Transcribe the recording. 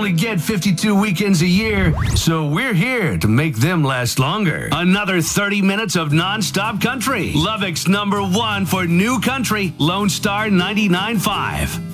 only get 52 weekends a year, so we're here to make them last longer. Another 30 minutes of non-stop country. Lubbock's #1 for new country, Lone Star 99.5.